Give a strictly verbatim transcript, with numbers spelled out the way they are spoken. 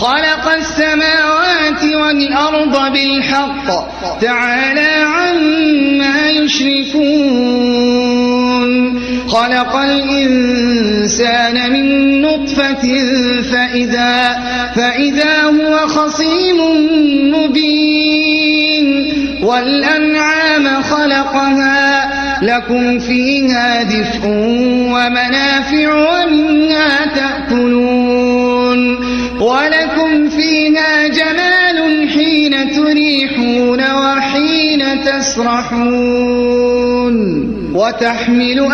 خلق السماوات والأرض بالحق تعالى عما يشركون خلق الإنسان من نطفة فإذا, فإذا هو خصيم مبين والأنعام خلقها لكم فيها دفء ومنافع ومنها تأكلون ولكم فيها جمال حين تريحون وحين تسرحون وتحمل